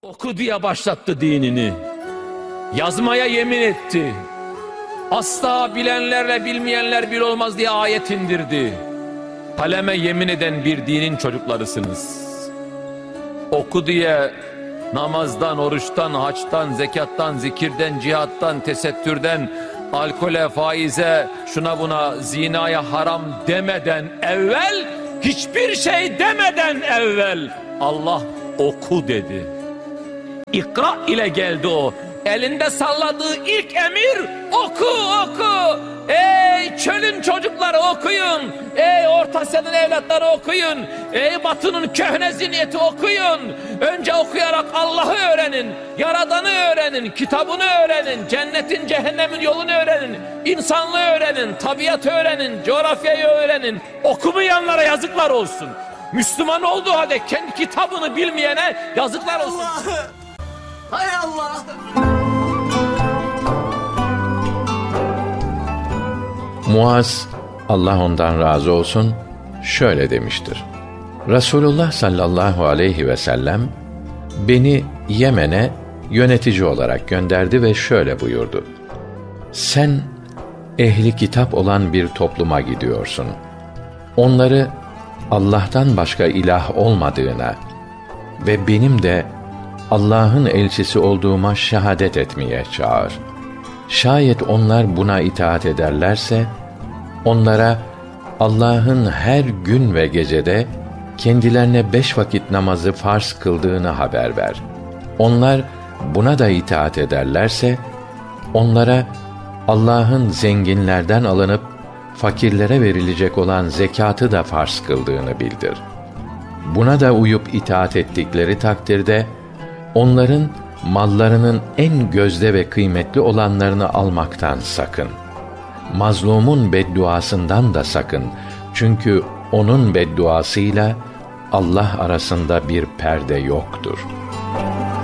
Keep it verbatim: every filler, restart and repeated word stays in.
Oku diye başlattı dinini. Yazmaya yemin etti. Asla bilenlerle bilmeyenler bir olmaz diye ayet indirdi. Kaleme yemin eden bir dinin çocuklarısınız. Oku diye namazdan, oruçtan, haçtan, zekattan, zikirden, cihattan, tesettürden, alkole, faize, şuna buna, zinaya haram demeden evvel, hiçbir şey demeden evvel Allah oku dedi. İkra ile geldi o. Elinde salladığı ilk emir oku oku. Ey çölün çocukları okuyun. Ey Orta Asya'nın evlatları okuyun. Ey Batı'nın köhne zihniyeti okuyun. Önce okuyarak Allah'ı öğrenin. Yaradan'ı öğrenin. Kitabını öğrenin. Cennetin cehennemin yolunu öğrenin. İnsanlığı öğrenin. Tabiatı öğrenin. Coğrafyayı öğrenin. Okumayanlara yazıklar olsun. Müslüman olduğu halde kendi kitabını bilmeyene yazıklar olsun. Allah! Hay Allah! Muaz, Allah ondan razı olsun, şöyle demiştir. Resulullah sallallahu aleyhi ve sellem beni Yemen'e yönetici olarak gönderdi ve şöyle buyurdu. Sen ehli kitap olan bir topluma gidiyorsun. Onları Allah'tan başka ilah olmadığına ve benim de Allah'ın elçisi olduğuma şehadet etmeye çağır. Şayet onlar buna itaat ederlerse, onlara Allah'ın her gün ve gecede kendilerine beş vakit namazı farz kıldığını haber ver. Onlar buna da itaat ederlerse, onlara Allah'ın zenginlerden alınıp fakirlere verilecek olan zekatı da farz kıldığını bildir. Buna da uyup itaat ettikleri takdirde, onların mallarının en gözde ve kıymetli olanlarını almaktan sakın. Mazlumun bedduasından da sakın. Çünkü onun bedduasıyla Allah arasında bir perde yoktur.